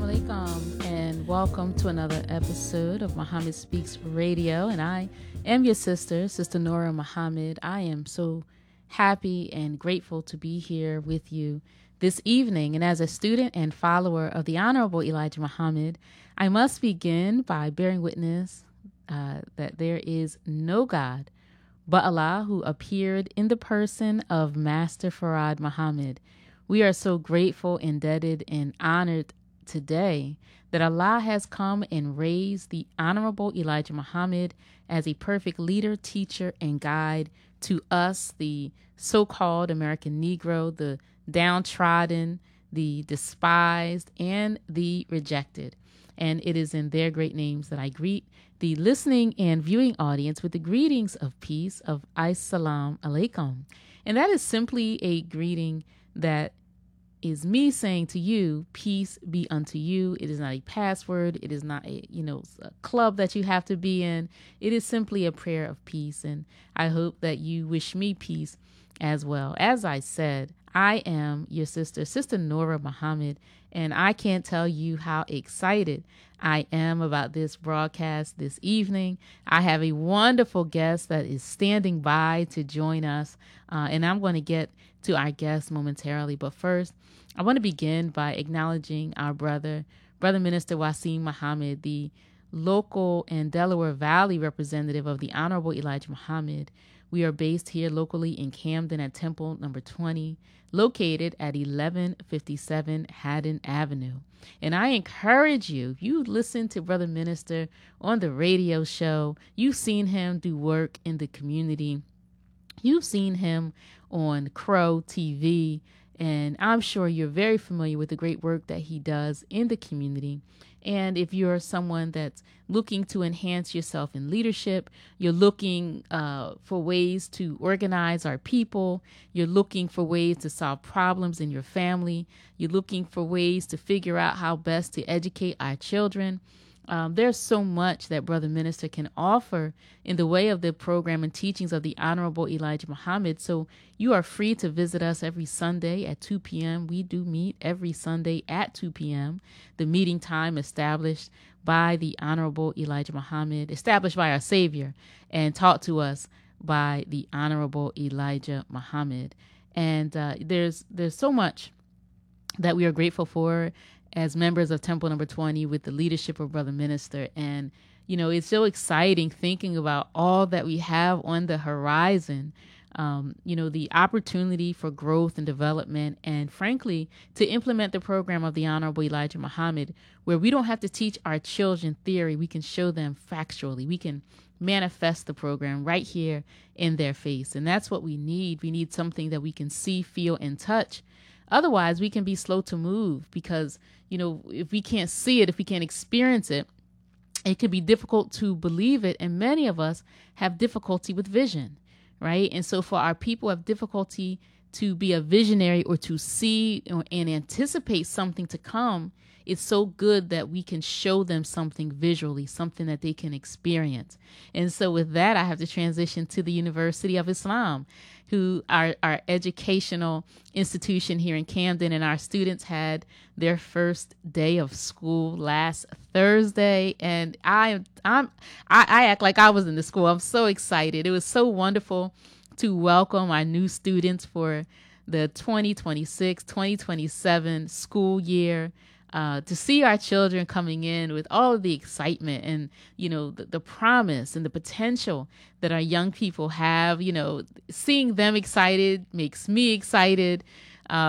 alaikum, and welcome to another episode of Muhammad Speaks Radio. And I am your sister, Sister Nora Muhammad. I am so happy and grateful to be here with you this evening. And as a student and follower of the Honorable Elijah Muhammad, I must begin by bearing witness that there is no God but Allah, who appeared in the person of Master Farad Muhammad. We are so grateful, indebted, and honored today that Allah has come and raised the Honorable Elijah Muhammad as a perfect leader, teacher, and guide to us, the so-called American Negro, the downtrodden, the despised, and the rejected. And it is in their great names that I greet the listening and viewing audience with the greetings of peace of As-salam alaikum. And that is simply a greeting that is me saying to you, peace be unto you. It is not a password. It is not a club that you have to be in. It is simply a prayer of peace. And I hope that you wish me peace as well. As I said, I am your sister, Sister Nora Muhammad, and I can't tell you how excited I am about this broadcast this evening. I have a wonderful guest that is standing by to join us, and I'm going to get to our guest momentarily. But first, I want to begin by acknowledging our Brother Minister Wasim Muhammad, the local and Delaware Valley representative of the Honorable Elijah Muhammad. We are based here locally in Camden at Temple number 20, located at 1157 Haddon Avenue. And I encourage you, if you listen to Brother Minister on the radio show, you've seen him do work in the community. You've seen him on Crow TV, and I'm sure you're very familiar with the great work that he does in the community. And if you're someone that's looking to enhance yourself in leadership, you're looking for ways to organize our people, you're looking for ways to solve problems in your family, you're looking for ways to figure out how best to educate our children, there's so much that Brother Minister can offer in the way of the program and teachings of the Honorable Elijah Muhammad. So you are free to visit us every Sunday at 2 p.m. We do meet every Sunday at 2 p.m. The meeting time established by the Honorable Elijah Muhammad, established by our Savior, and taught to us by the Honorable Elijah Muhammad. And there's so much that we are grateful for as members of Temple number 20 with the leadership of Brother Minister. And, it's so exciting thinking about all that we have on the horizon, the opportunity for growth and development, and frankly, to implement the program of the Honorable Elijah Muhammad, where we don't have to teach our children theory. We can show them factually. We can manifest the program right here in their face. And that's what we need. We need something that we can see, feel, and touch. Otherwise, we can be slow to move because, if we can't see it, if we can't experience it, it could be difficult to believe it. And many of us have difficulty with vision, right? And so for our people who have difficulty to be a visionary or to see and anticipate something to come, it's so good that we can show them something visually, something that they can experience. And so with that, I have to transition to the University of Islam, who are our educational institution here in Camden, and our students had their first day of school last Thursday. And I act like I was in the school. I'm so excited. It was so wonderful to welcome our new students for the 2026-2027 school year. To see our children coming in with all of the excitement and, the promise and the potential that our young people have, seeing them excited makes me excited.